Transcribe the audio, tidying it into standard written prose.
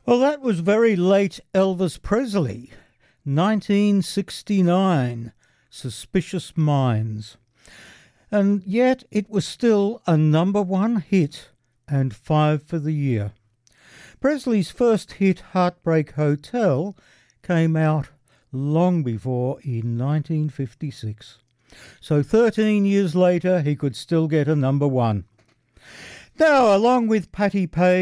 Well, that was very late Elvis Presley, 1969, Suspicious Minds. And yet it was still a number one hit and 5 for the year. Presley's first hit, Heartbreak Hotel, came out long before in 1956. So 13 years later, he could still get a number one. Now, along with Patti Page,